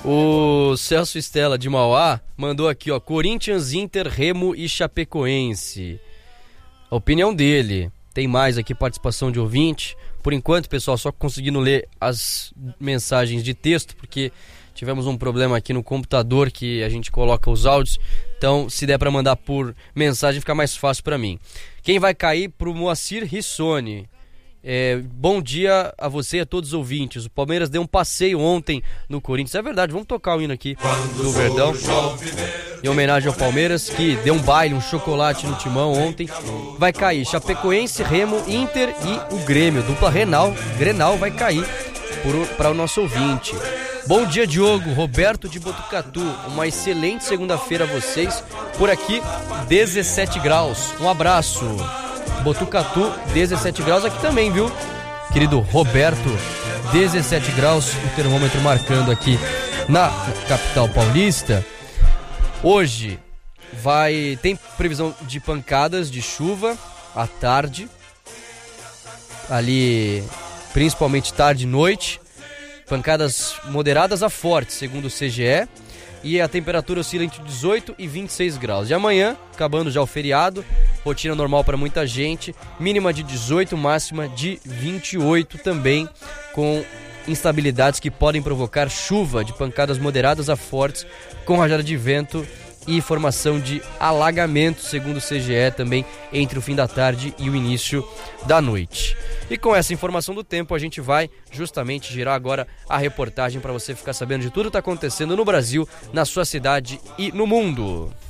O Celso Estela de Mauá mandou aqui, ó, Corinthians, Inter, Remo e Chapecoense. A opinião dele. Tem mais aqui participação de ouvinte. Por enquanto, pessoal, só conseguindo ler as mensagens de texto, porque tivemos um problema aqui no computador que a gente coloca os áudios. Então, se der para mandar por mensagem, fica mais fácil para mim. Quem vai cair pro Moacir Rissone. Bom dia a você e a todos os ouvintes. O Palmeiras deu um passeio ontem no Corinthians. É verdade, vamos tocar o hino aqui do Verdão em homenagem ao Palmeiras, que deu um baile, um chocolate no timão ontem. Vai cair Chapecoense, Remo, Inter e o Grêmio. Dupla Grenal vai cair para o nosso ouvinte. Bom dia, Diogo. Roberto de Botucatu. Uma excelente segunda-feira a vocês. Por aqui, 17 graus. Um abraço. Botucatu, 17 graus aqui também, viu? Querido Roberto, 17 graus, o termômetro marcando aqui na capital paulista. Hoje tem previsão de pancadas de chuva à tarde, ali principalmente tarde e noite, pancadas moderadas a fortes, segundo o CGE, e a temperatura oscila entre 18 e 26 graus. E amanhã, acabando já o feriado, rotina normal para muita gente, mínima de 18, máxima de 28 também, com instabilidades que podem provocar chuva de pancadas moderadas a fortes, com rajada de vento e formação de alagamento, segundo o CGE, também entre o fim da tarde e o início da noite. E com essa informação do tempo, a gente vai justamente girar agora a reportagem para você ficar sabendo de tudo que está acontecendo no Brasil, na sua cidade e no mundo.